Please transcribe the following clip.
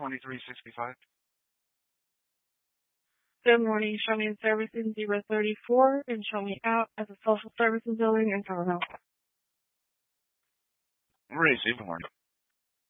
2365. Good morning. Show me in servicing 034 and show me out as a social services building in Toronto. Receive. Good morning.